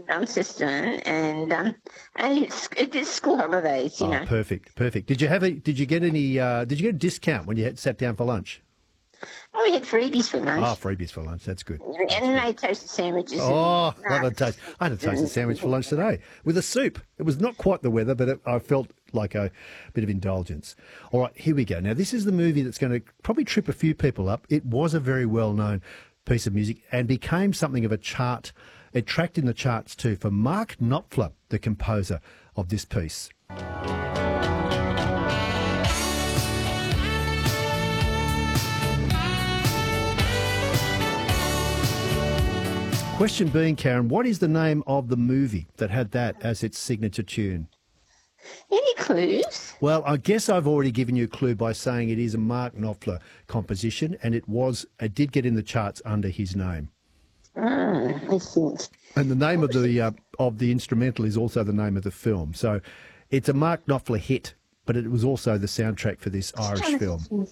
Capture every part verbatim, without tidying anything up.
Launceston, and um, and it's it's school holidays, you Oh, know. perfect, perfect. Did you have a? Did you get any? Uh, did you get a discount when you had, sat down for lunch? Oh, we had freebies for lunch. Ah, freebies for lunch. That's good. And That's they good. made toasted sandwiches. Oh, and love a nuts. toast. I had a toasted sandwich for lunch today with a soup. It was not quite the weather, but it, I felt like a bit of indulgence. All right, here we go. Now, this is the movie that's going to probably trip a few people up. It was a very well-known piece of music and became something of a chart. It tracked in the charts too for Mark Knopfler, the composer of this piece. Question being, Karen, what is the name of the movie that had that as its signature tune? Any clues? Well, I guess I've already given you a clue by saying it is a Mark Knopfler composition, and it was it did get in the charts under his name. Ah, I think. And the name of the uh, of the instrumental is also the name of the film. So it's a Mark Knopfler hit, but it was also the soundtrack for this Irish film.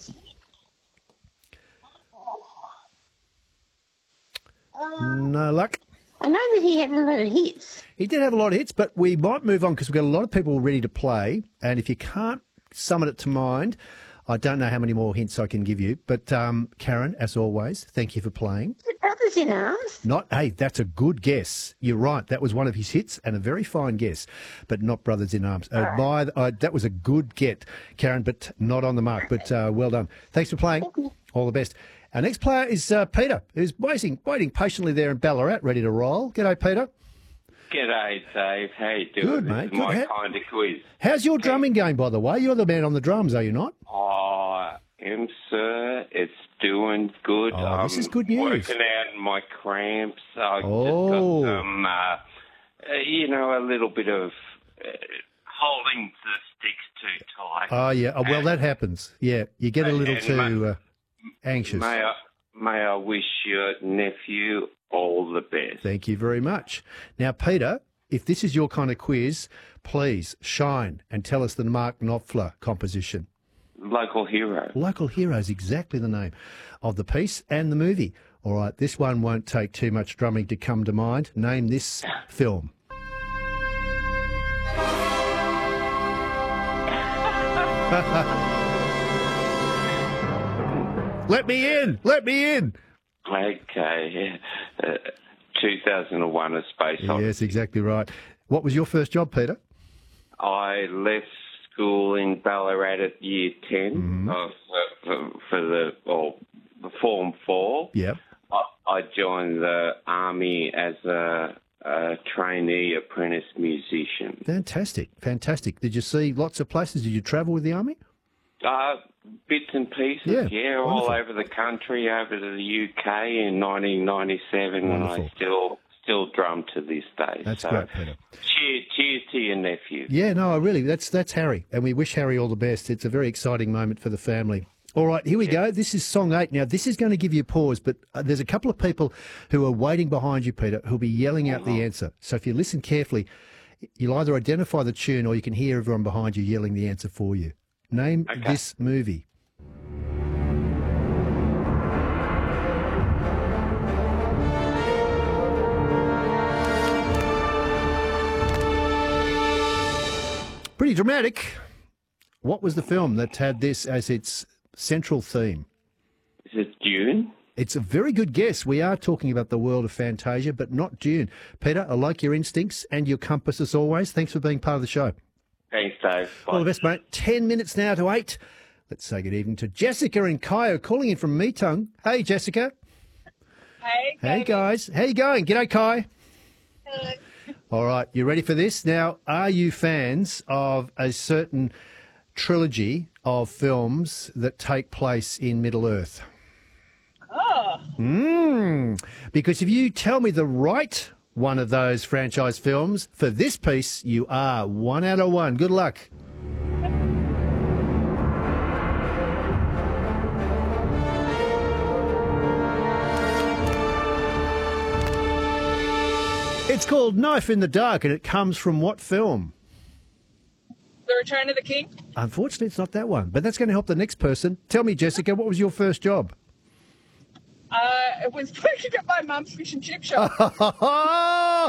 No luck. I know that he had a lot of hits. He did have a lot of hits, but we might move on because we've got a lot of people ready to play. And if you can't summon it to mind, I don't know how many more hints I can give you. But um, Karen, as always, thank you for playing. The Brothers in Arms. Not, hey, that's a good guess. You're right. That was one of his hits and a very fine guess, but not Brothers in Arms. Uh, by, uh, that was a good get, Karen, but not on the mark. But uh, well done. Thanks for playing. All the best. Our next player is uh, Peter, who's waiting, waiting patiently there in Ballarat, ready to roll. G'day, Peter. G'day, Dave. How you doing? Good, this mate. Is Good. my How- kind of quiz. How's your drumming going, by the way? You're the man on the drums, are you not? I am, sir. It's doing good. Oh, this I'm is good news. Working out my cramps. I Oh. just got some, uh, uh, you know, a little bit of uh, holding the sticks too tight. Oh, yeah. Oh, well, that happens. Yeah, you get a little And too may- uh, anxious. May I, may I wish your nephew all the best. Thank you very much. Now, Peter, if this is your kind of quiz, please shine and tell us the Mark Knopfler composition. Local hero. Local Hero is exactly the name of the piece and the movie. All right, this one won't take too much drumming to come to mind. Name this film. Let me in! Let me in! Okay. Uh, two thousand one, A Space Odyssey. Yes, exactly right. What was your first job, Peter? I left school in Ballarat at year ten Mm-hmm. uh, for, for the or Form four. Yeah. I, I joined the Army as a, a trainee apprentice musician. Fantastic, fantastic. Did you see lots of places? Did you travel with the Army? Uh, bits and pieces, Yeah, yeah, all wonderful. over the country, over to the U K in nineteen ninety-seven, and Wonderful. I still still drum to this day. That's so, great, Peter. Cheers, cheers to your nephew. Yeah, no, I really, that's that's Harry, and we wish Harry all the best. It's a very exciting moment for the family. All right, here we go. This is song eight. Now, this is going to give you pause, but uh, there's a couple of people who are waiting behind you, Peter, who'll be yelling out the answer. So if you listen carefully, you'll either identify the tune or you can hear everyone behind you yelling the answer for you. Name Okay. this movie. Pretty dramatic. What was the film that had this as its central theme? Is it June? It's a very good guess. We are talking about the world of Fantasia, but not Dune. Peter, I like your instincts and your compass as always. Thanks for being part of the show. Thanks, Dave. Bye. All the best, mate. Ten minutes now to eight. Let's say good evening to Jessica and Kyo calling in from Meetung. Hey, Jessica. Hey, Hey, David. guys. How you going? G'day, Kai. Hello. All right, you ready for this? Now, are you fans of a certain trilogy of films that take place in Middle-earth? Oh, Mm. Because if you tell me the right one of those franchise films for this piece, you are one out of one. Good luck. It's called Knife in the Dark, and it comes from what film? The Return of the King. Unfortunately, it's not that one, but that's going to help the next person. Tell me, Jessica, what was your first job? Uh, it was working at my mum's fish and chip shop.